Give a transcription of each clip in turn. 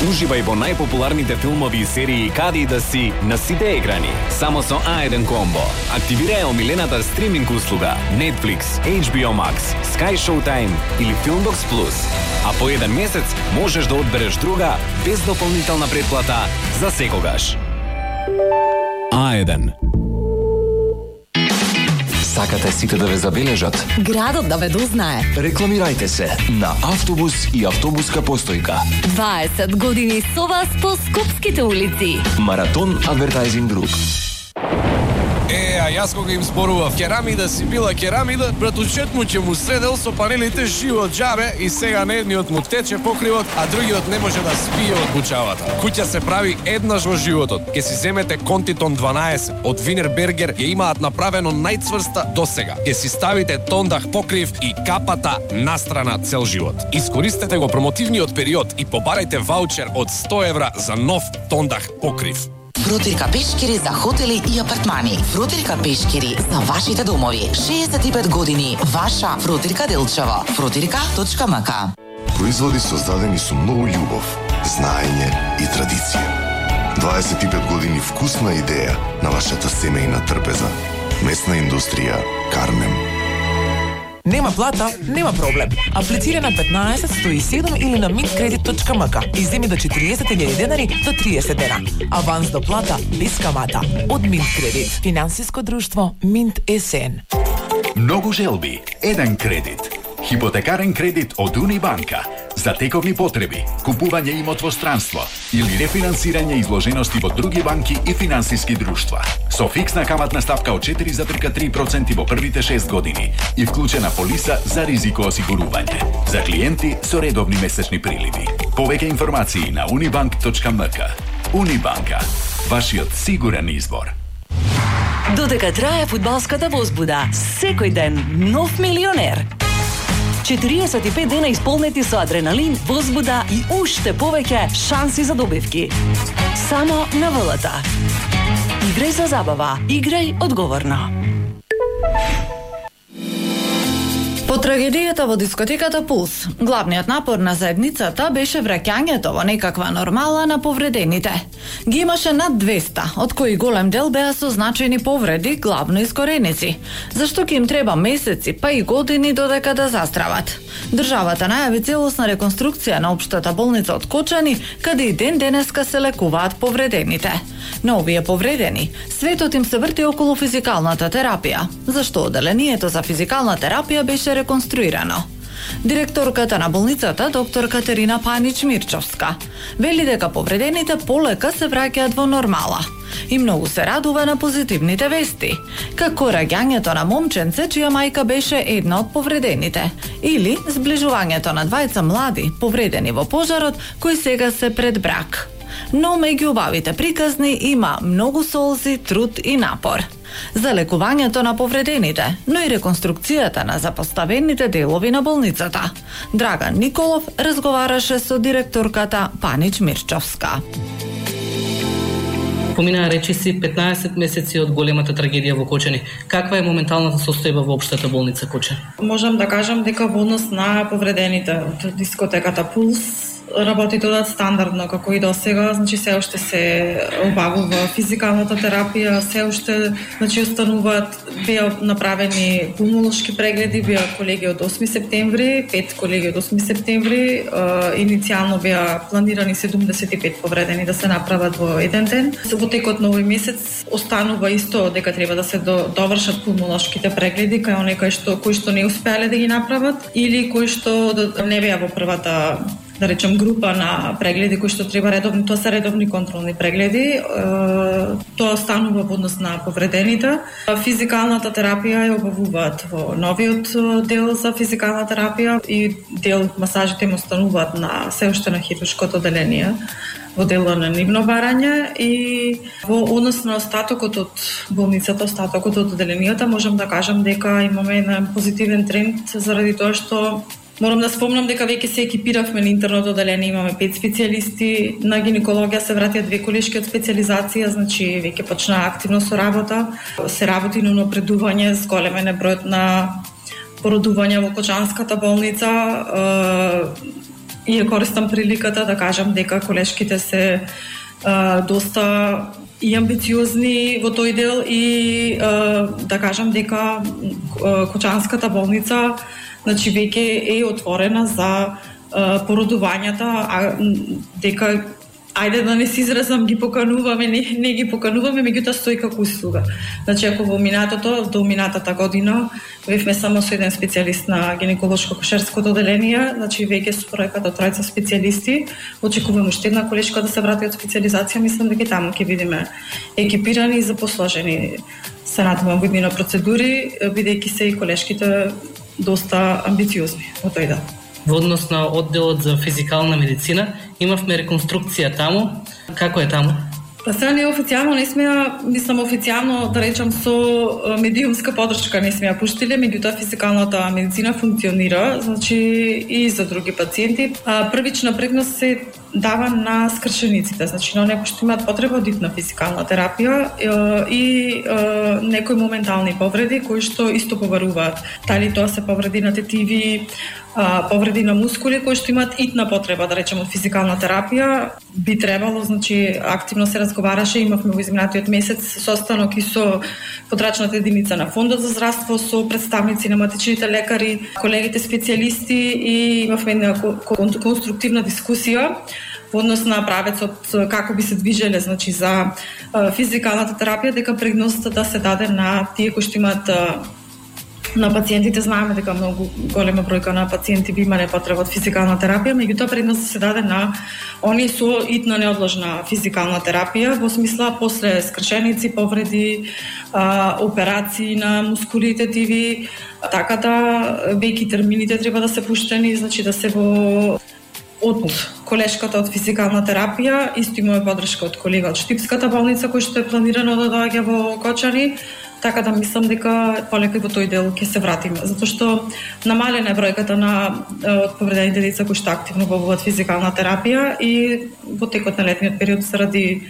Уживај во најпопуларните филмови и серии каде и да си на сите екрани. Само со A1 комбо. Активирај омилената стриминг услуга Netflix, HBO Max, Sky Showtime или Filmbox Plus. А по еден месец можеш да одбереш друга без дополнителна претплата за секогаш. A1. Сакате сите да ве забележат? Градот да ве дознае. Рекламирајте се на автобус и автобуска постојка. 20 години со вас по скопските улици. Маратон Адвертайзинг Груп. А јас кога им зборував керамида си била керамида, братучет му ќе му седел со панелите живо џабе и сега на едниот му тече покривот, а другиот не може да спие од бучавата. Куќа се прави еднаш во животот. Ке си земете Контитон 12 од Винербергер, ја имаат направено најцврста досега. Ке си ставите тондах покрив и капата настрана цел живот. Искористете го промотивниот период и побарајте ваучер од 100 евра за нов тондах покрив. Фрутирка пешкири за хотели и апартмани. Фрутирка пешкири за вашите домови. 65 години. Ваша Фрутирка Делчево. Frutirka.mk. Производи создадени со многу љубов, знаење и традиција. 25 години вкусна идеја на вашата семејна трпеза. Месна индустрија Кармем. Нема плата, нема проблем. Аплицира на 15 107 или на mintkredit.mk и земи до 40.000 денари до 30 дена. Аванс до плата без камата од Mintkredit. Финансиско друштво Mint СН. Многу желби, еден кредит. Хипотекарен кредит од Унибанка за тековни потреби, купување имот во странство или рефинансирање изложености во други банки и финансиски друштва. Со фиксна каматна ставка од 4,3% во првите 6 години и вклучена полиса за ризико осигурување. За клиенти со редовни месечни приливи. Повеќе информации на unibank.mk. Унибанка, вашиот сигурен избор. Додека трае фудбалската возбуда, секој ден нов милионер. 45 дена исполнети со адреналин, возбуда и уште повеќе шанси за добивки. Само на ВЛТ. Играј за забава, играј одговорно. По трагедијата во дискотеката Пулс, главниот напор на заедницата беше враќањето во некаква нормала на повредените. Ги имаше над 200, од кои голем дел беа со значајни повреди, главно искореници, зашто ќе им треба месеци, па и години додека да застрават. Државата најави целосна реконструкција на општата болница од Кочани, каде и ден денеска се лекуваат повредените. На овие повредени, светот им се врти околу физикалната терапија, зашто оделението за физикална терапија беше реконструирано. Директорката на болницата, доктор Катерина Панич-Мирчовска, вели дека повредените полека се враќаат во нормала и многу се радува на позитивните вести, како раѓањето на момченце чија мајка беше една од повредените, или зближувањето на двајца млади повредени во пожарот кои сега се пред брак. Но меѓу убавите приказни има многу солзи, труд и напор за лекувањето на повредените, но и реконструкцијата на запоставените делови на болницата. Драган Николов разговараше со директорката Панич-Мирчовска. Поминаа речиси 15 месеци од големата трагедија во Кочани. Каква е моменталната состојба во општата болница Кочани? Можам да кажам дека во однос на повредените од дискотеката Пулс работи додат стандардно како и досега, значи се уште се обавува физикалната терапија, се уште остануваат, беа направени пулмолошки прегледи, беа колеги од 8 септември, 5 колеги од 8 септември, иницијално беа планирани 75 повредени да се направат во еден ден. Во текот на овој месец останува исто дека треба да се довршат пулмолошките прегледи кај оние кои што не успеале да ги направат или кои што не беа во првата, да речем, група на прегледи кои што треба редовни, тоа се редовни контролни прегледи. Тоа останува во однос на повредените. Физикалната терапија ја обавуваат во новиот дел за физикална терапија и дел масажите им остануваат на се уште на хируршкото оделение во дело на нивно барање и во однос на остатокот од болницата, остатокот од оделенијата, можам да кажам дека имаме еден позитивен тренд заради тоа што морам да спомнам дека веќе се екипиравме на интерното оделение, имаме 5 специјалисти, на гинекологија се вратија 2 колешки од специјализација, значи веќе почна активно со работа, се работи на напредување, зголемен е бројот на породувања во Кочанската болница, и ја користам приликата да кажам дека колешките се доста и амбициозни во тој дел и да кажам дека Кочанската болница значи веќе е отворена за породувањата, дека ајде да не се изразам ги покануваме, не ги покануваме, меѓутоа стои како услуга. Значи ако во до минатата година бевме само со еден специјалист на гинеколошко-акушерското одделение, значи веќе со проекат од тројца специјалисти, очекуваме уште една колешка да се врати од специјализација, мислам дека таму ќе видиме екипирани и запосложени се надевам во иднина процедури, бидејќи се и колешките доста амбициозни во тој дел. Во однос на одделот за физикална медицина, имавме реконструкција таму. Како е таму? Па сега не официјално не сме мислам официјално да речам со медиумска подршка не сме ја пуштиле, меѓутоа физикалната медицина функционира, значи и за други пациенти. Првична предност се дава на скршениците, значи на некои што имаат потреба од итна физикална терапија и некои моментални повреди кои што исто поваруваат. Дали тоа се повреди на тетиви, повреди на мускули кои што имаат итна потреба, да речеме, од физикална терапија, би требало, значи активно се разговараше, имавме во изминатиот месец состанок и со подрачната единица на Фондот за здравство, со представници на матичните лекари, колегите специјалисти и имавме една конструктивна дискусија во однос на правецот како би се движеле, значи за физикалната терапија, дека предност да се даде на тие кои што имаат на пациентите. Знаеме дека многу голема бројка на пациенти би имале потреба од физикална терапија, меѓутоа предност да се даде на оние со итна неодложна физикална терапија, во смисла после скршеници, повреди, операции на мускулите тиви, така да веќе термините треба да се пуштени, значи да се во од колешката од физикална терапија, исто имаме подршка од колега од Штипската болница кој што е планирано да доаѓа во Кочани, така да мислам дека полека во тој дел ќе се вратиме, затоа што намалена е бројката на од повредените деца кои што активно бавуваат физикална терапија и во текот на летниот период заради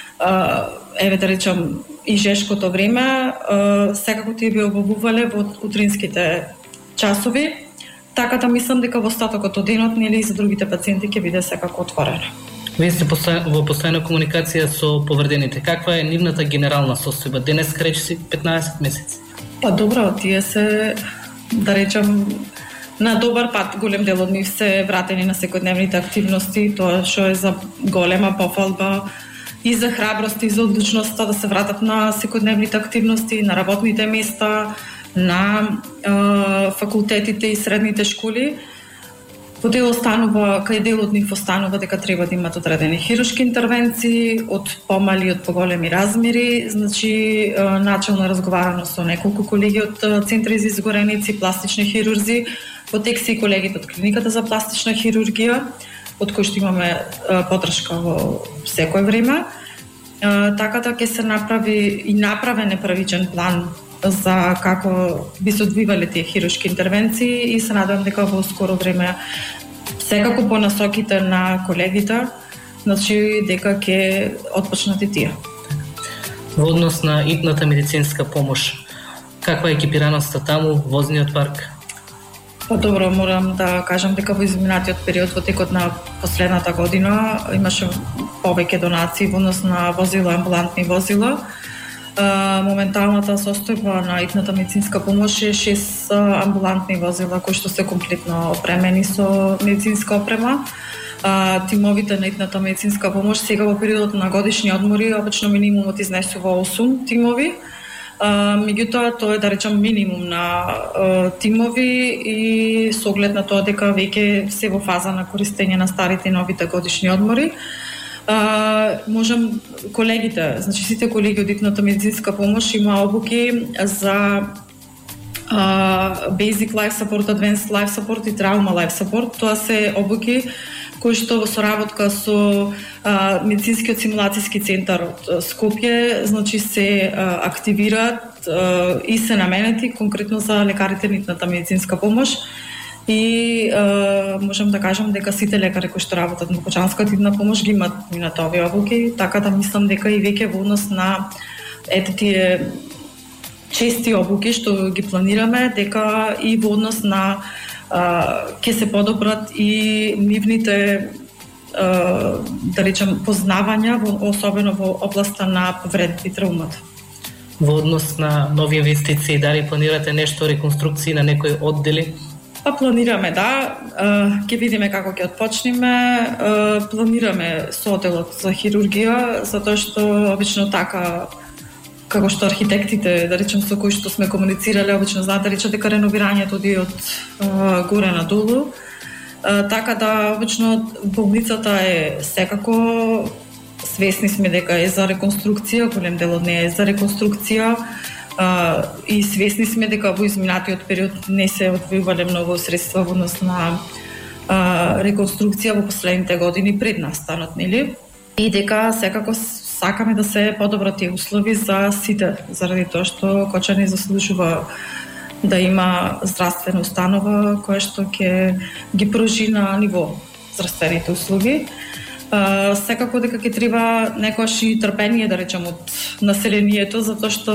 еве да речам и жешкото време, секако тие би обавувале во утринските часови. Така да мислам дека во остатокот од денот нели и за другите пациенти ќе биде секако отворено. Вие сте во постојна комуникација со повредените. Каква е нивната генерална состојба? Денес речиси 15 месеци. Па добро, тие се да речам на добар пат. Голем дел од нив се вратени на секојдневните активности, тоа што е за голема пофалба и за храброст и за одлучноста да се вратат на секојдневните активности, на работните места, на факултетите и средните школи. Во дел останува, кај дел од нив останува дека треба да имат одредени хируршки интервенции од помали и од поголеми размери, значи начално разговарано со неколку колеги од центри за изгореници, пластични хирурзи, во тек се и колегите од клиниката за пластична хирургија, од кои што имаме подршка во секој време. Така да ќе се направи и направен е првичен план за како би се одвивале тие хируршки интервенции и се надевам дека во скоро време секако по насоките на колегите, значи дека ќе отпочнат и тие. Во однос на итната медицинска помош, каква е екипираноста таму, возниот парк? Па добро, морам да кажам дека во изминатиот период, во текот на последната година, имаше повеќе донации во однос на возила, амбулантни возила. Моменталната состојба на итната медицинска помош е 6 амбулантни возила кои што се комплетно опремени со медицинска опрема. Тимовите на итната медицинска помош сега во периодот на годишни одмори обично минимумот изнесува 8 тимови. Меѓутоа тоа е да речам минимум на тимови и со оглед на тоа дека веќе се во фаза на користење на старите и новите годишни одмори. Можам колегите, значи сите колеги од итната медицинска помош има обуки за Basic Life Support, Advanced Life Support и Trauma Life Support. Тоа се обуки кои што во соработка со медицинскиот симулацијски центар од Скопје, значи се активираат и се наменети конкретно за лекарите на итната медицинска помош. И можам да кажам дека сите лекари кои што работат на Кочанската итна помош ги имат минато овие обуки, така да мислам дека и веќе во однос на тие чести обуки што ги планираме, дека и во однос на ќе се подобрат и нивните да речем познавања, особено во областа на повредите и травмата. Во однос на нови инвестиции, дали планирате нешто реконструкции на некои оддели? Па планираме, да. Ќе видиме како ќе отпочнеме. Планираме со оделот за хирургија, затоа што обично така, како што архитектите, да речем, со кои што сме комуницирале, обично знаат да речат дека реновирањето оди од горе надолу. Така да, обично, болницата е секако, свесни сме дека е за реконструкција, голем дел од неја е за реконструкција, и свесни сме дека во изминатиот период не се одвојувале многу средства во однос на реконструкција во последните години пред настанот, нели? И дека секако сакаме да се подобрат тие услови за сите, заради тоа што Кочани заслужува да има здравствена установа која што ќе ги пружи на ниво здравствените услуги. Секако дека ќе треба некојаш и трпение, да речем, од населението, затоа што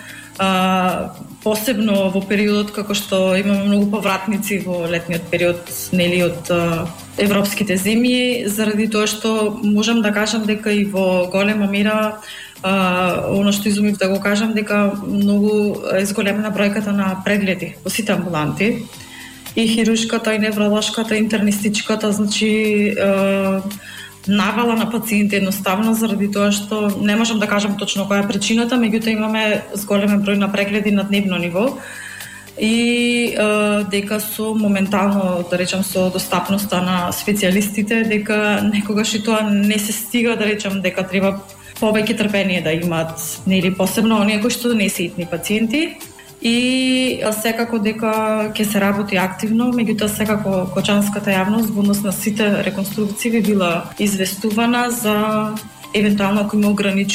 посебно во периодот како што имаме многу повратници во летниот период, нели, од европските земји, заради тоа што можам да кажам дека и во голема мера оно што изумив да го кажам, дека многу изголемена бројката на прегледи во сите амбуланти, и хируршката, и невролошката, и интернистичката, значи навала на пациенти едноставно, заради тоа што не можам да кажам точно која е причината, меѓутоа имаме зголемен број на прегледи на дневно ниво и дека со моментално, да речем, со достапноста на специјалистите, дека некогаш и тоа не се стига, да речем, дека треба повеќе трпение да имаат, нели, посебно оние кои што не се итни пациенти, и секако дека ќе се работи активно, меѓутоа секако кочанската јавност во однос на сите реконструкции би била известувана за евентуално ако има ограничувања